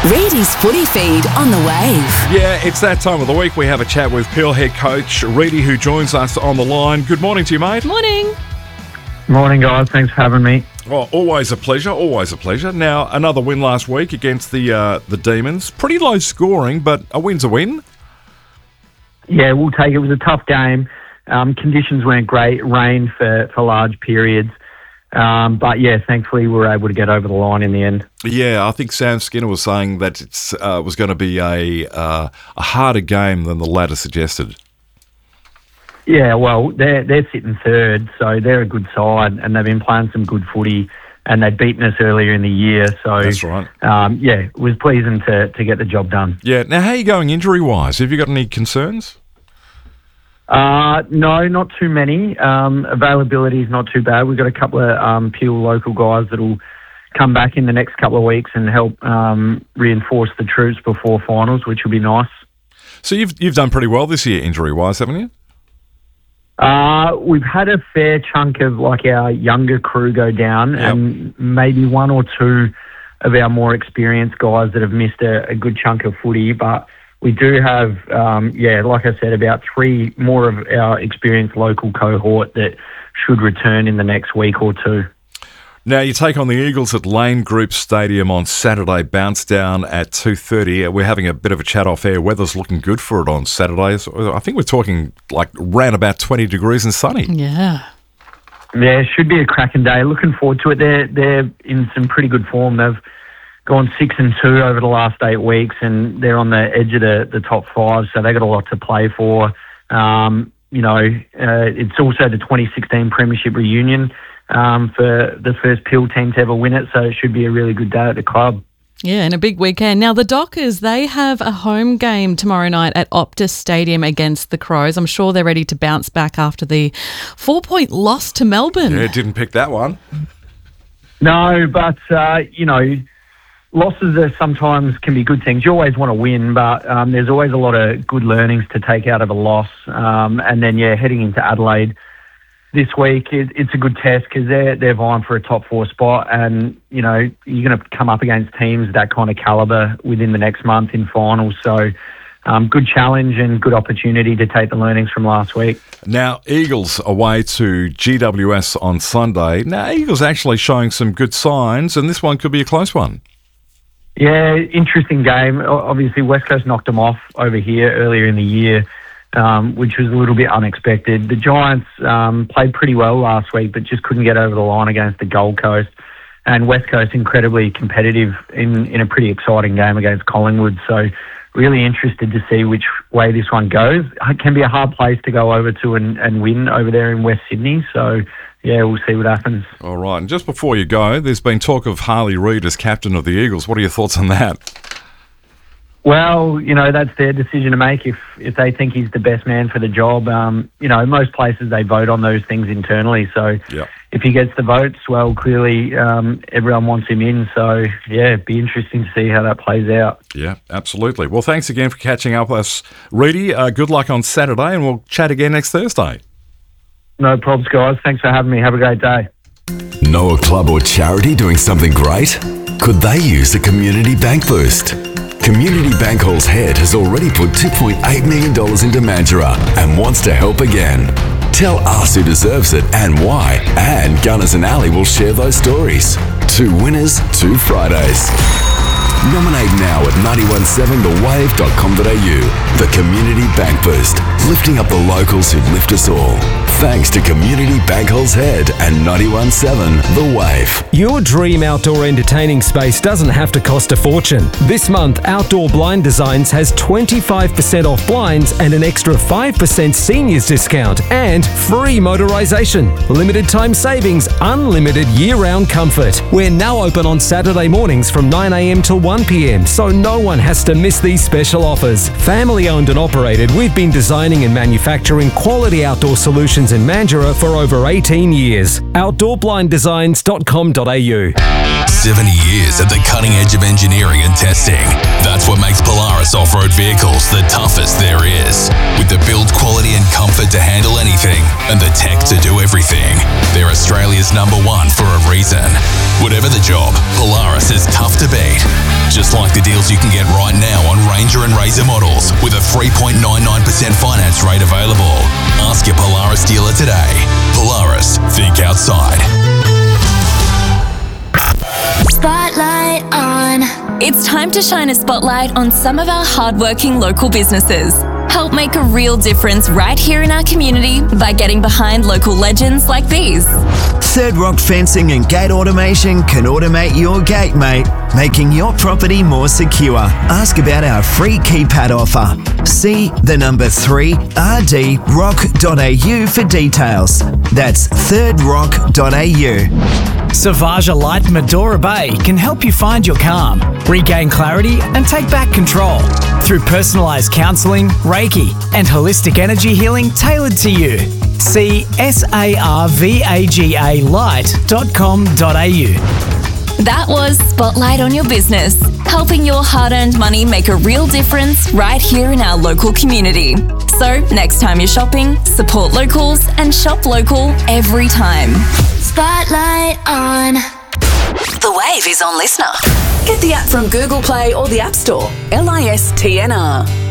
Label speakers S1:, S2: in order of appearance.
S1: Reedy's Footy Feed on the Wave.
S2: Yeah, it's that time of the week. We have a chat with Peel head coach Reedy, who joins us on the line. Good morning to you, mate.
S3: Morning.
S4: Morning, guys. Thanks for having me.
S2: Well, always a pleasure, always a pleasure. Now, another win last week against the Demons. Pretty low scoring, but a win's a win.
S4: Yeah, we'll take it. It was a tough game. Conditions weren't great. It rained for large periods. But, yeah, thankfully we were able to get over the line in the end.
S2: Yeah, I think Sam Skinner was saying that it was going to be a harder game than the latter suggested.
S4: Yeah, well, they're sitting third, so they're a good side, and they've been playing some good footy, and they'd beaten us earlier in the year. So
S2: that's right.
S4: Yeah, it was pleasing to get the job done.
S2: Yeah. Now, how are you going injury-wise? Have you got any concerns?
S4: No, not too many. Availability is not too bad. We've got a couple of Peel local guys that will come back in the next couple of weeks and help reinforce the troops before finals, which will be nice. So
S2: you've done pretty well this year injury-wise, haven't you?
S4: We've had a fair chunk of our younger crew go down,
S2: yep,
S4: and maybe one or two of our more experienced guys that have missed a good chunk of footy, but we do have, like I said, about three more of our experienced local cohort that should return in the next week or two.
S2: Now, you take on the Eagles at Lane Group Stadium on Saturday, bounce down at 2:30. We're having a bit of a chat off air. Weather's looking good for it on Saturday. So I think we're talking round about 20 degrees and sunny.
S3: Yeah.
S4: Yeah, it should be a cracking day. Looking forward to it. They're in some pretty good form. They've gone 6-2 over the last 8 weeks, and they're on the edge of the top five, so they've got a lot to play for. It's also the 2016 Premiership reunion for the first Peel team to ever win it, so it should be a really good day at the club.
S3: Yeah, and a big weekend. Now, the Dockers, they have a home game tomorrow night at Optus Stadium against the Crows. I'm sure they're ready to bounce back after the 4-point loss to Melbourne.
S2: Yeah, didn't pick that one.
S4: No, but, losses sometimes can be good things. You always want to win, but there's always a lot of good learnings to take out of a loss. And then, heading into Adelaide this week, it's a good test because they're vying for a top 4 spot, and you're going to come up against teams that kind of calibre within the next month in finals. So good challenge and good opportunity to take the learnings from last week.
S2: Now, Eagles away to GWS on Sunday. Now, Eagles actually showing some good signs, and this one could be a close one.
S4: Yeah, interesting game. Obviously, West Coast knocked them off over here earlier in the year, which was a little bit unexpected. The Giants played pretty well last week, but just couldn't get over the line against the Gold Coast. And West Coast incredibly competitive in a pretty exciting game against Collingwood. So really interested to see which way this one goes. It can be a hard place to go over to and win over there in West Sydney. So yeah, we'll see what happens. All
S2: right. And just before you go, there's been talk of Harley Reid as captain of the Eagles. What are your thoughts on that?
S4: Well, that's their decision to make if they think he's the best man for the job. Most places they vote on those things internally. So
S2: yep,
S4: if he gets the votes, well, clearly everyone wants him in. So, yeah, it'd be interesting to see how that plays out.
S2: Yeah, absolutely. Well, thanks again for catching up with us, Reedy. Good luck on Saturday, and we'll chat again next Thursday.
S4: No problems, guys. Thanks for having me. Have a great day.
S5: Know a club or charity doing something great? Could they use a community bank boost? Community Bank Hall's head has already put $2.8 million into Mandurah and wants to help again. Tell us who deserves it and why, and Gunners and Alley will share those stories. 2 winners, 2 Fridays. Nominate now at 917thewave.com.au. The Community Bank Boost, lifting up the locals who lift us all. Thanks to Community Bank Hall's Head and 917 The Wave.
S6: Your dream outdoor entertaining space doesn't have to cost a fortune. This month, Outdoor Blind Designs has 25% off blinds and an extra 5% seniors discount and free motorisation. Limited time savings, unlimited year-round comfort. We're now open on Saturday mornings from 9 a.m. till 1 p.m, so no one has to miss these special offers. Family owned and operated, we've been designing and manufacturing quality outdoor solutions in Mandurah for over 18 years. OutdoorBlindDesigns.com.au.
S5: 70 years at the cutting edge of engineering and testing. That's what makes Polaris off-road vehicles the toughest there is. With the build quality and comfort to handle anything and the tech to do everything, they're Australia's #1 for a reason. Whatever the job, Polaris is tough to beat.
S7: Just like the deals you can get right now on Ranger and Razor models with a 3.99% finance rate available. Ask your Polaris dealer today. Polaris, think outside.
S8: Spotlight on. It's time to shine a spotlight on some of our hardworking local businesses. Help make a real difference right here in our community by getting behind local legends like these.
S9: Third Rock Fencing and Gate Automation can automate your gate, mate, making your property more secure. Ask about our free keypad offer. See the number 3rdrock.au for details. That's thirdrock.au.
S10: Savage Light Medora Bay can help you find your calm, regain clarity and take back control through personalised counselling, Reiki and holistic energy healing tailored to you. See sarvagalight.com.au.
S8: That was Spotlight on Your Business, helping your hard-earned money make a real difference right here in our local community. So, next time you're shopping, support locals and shop local every time. Spotlight on.
S1: The Wave is on Listener. Get the app from Google Play or the App Store. LISTNR.